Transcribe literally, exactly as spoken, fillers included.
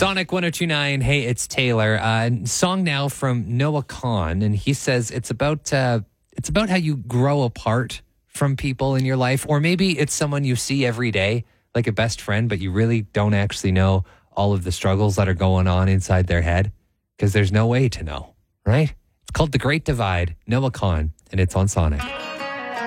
Sonic one oh two point nine. Hey, it's Taylor. Uh, song now from Noah Kahan, and he says it's about uh, it's about how you grow apart from people in your life, or maybe it's someone you see every day, like a best friend, but you really don't actually know all of the struggles that are going on inside their head because there's no way to know, right? It's called The Great Divide. Noah Kahan, and it's on Sonic.